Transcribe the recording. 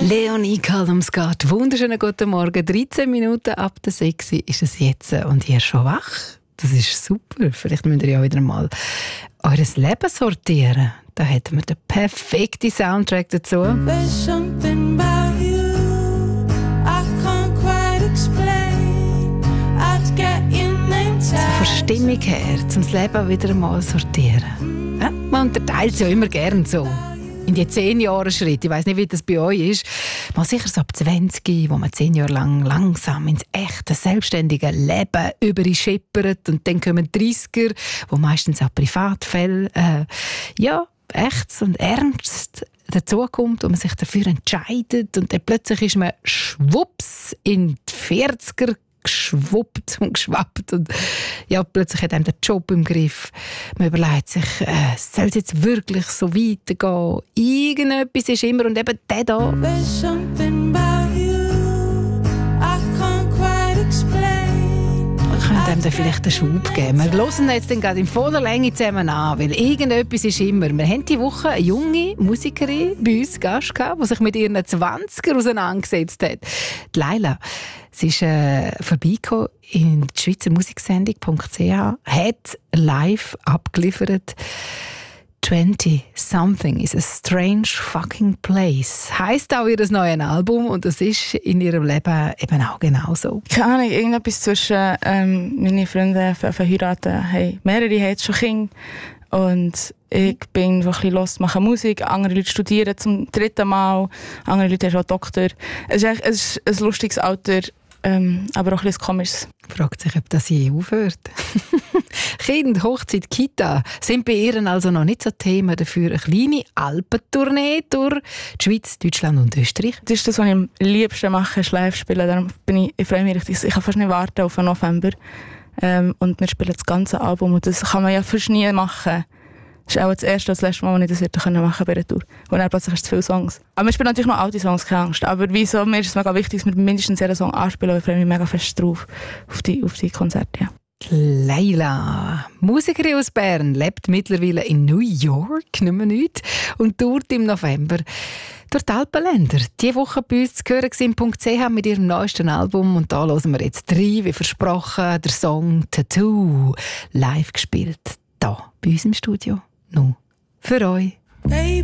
Leonie Kalmsgaard, wunderschönen guten Morgen. 13 Minuten ab der 6 ist es jetzt und ihr schon wach. Das ist super. Vielleicht müsst ihr ja wieder mal eures Leben sortieren. Da hätten wir den perfekten Soundtrack dazu. There's something about you I can't quite explain. I'd get your name tattooed. Von Stimmung her, zum Leben wieder mal sortieren. Ja? Man unterteilt es ja immer gern so. In die 10-Jahre-Schritte, ich weiss nicht, wie das bei euch ist, mal sicher so ab 20, wo man 10 Jahre lang langsam ins echte, selbstständige Leben überschippert und dann kommen 30er, wo meistens auch Privatfälle, echt und ernst dazukommt und man sich dafür entscheidet und dann plötzlich ist man schwupps in die 40er geschwuppt und geschwappt und ja, plötzlich hat einem der Job im Griff. Man überlegt sich, soll es jetzt wirklich so weitergehen? Irgendetwas ist immer und eben der da. There's something about you I can't quite explain. Könnte einem dann vielleicht einen Schub geben. Wir hören jetzt dann gerade in voller Länge zusammen an, weil irgendetwas ist immer. Wir haben diese Woche eine junge Musikerin bei uns Gast gehabt, die sich mit ihren 20er auseinandergesetzt hat. Die Laila. Sie ist vorbeigekommen in die Schweizer Musiksendung.ch, hat live abgeliefert. 20-something is a strange fucking place. Heisst auch ihr neues Album und das ist in ihrem Leben eben auch genauso. Keine Ahnung, irgendetwas zwischen meine Freunde verheiraten haben. Mehrere haben jetzt schon Kinder. Und ich bin einfach ein bisschen los, mache Musik. Andere Leute studieren zum 3. Mal. Andere Leute haben schon Doktor. Es ist ein lustiges Alter, aber auch ein bisschen komisches. Fragt sich, ob das je aufhört. Kind, Hochzeit, Kita sind bei ihr also noch nicht so Thema. Dafür eine kleine Alpentournee durch die Schweiz, Deutschland und Österreich. Das ist das, was ich am liebsten mache, ist live spielen. Darum ich freue mich richtig. Ich kann fast nicht warten auf den November. Und wir spielen das ganze Album. Und das kann man ja fast nie machen. Das ist auch das erste und das letzte Mal, wo ich das machen konnte bei einer Tour. Und dann plötzlich hast du zu viele Songs. Aber wir spielen natürlich noch alte Songs, keine Angst. Aber wieso? Mir ist es mega wichtig, dass wir mindestens jeden Song anspielen. Ich freue mich mega fest drauf, auf die Konzerte. Ja. Laila, Musikerin aus Bern, lebt mittlerweile in New York, nicht mehr nicht, und tourt im November durch die Alpenländer. Diese Woche bei uns zu hören war mit ihrem neuesten Album und da hören wir jetzt 3, wie versprochen, der Song «Tattoo» live gespielt, da bei uns im Studio. Nur für euch. Baby.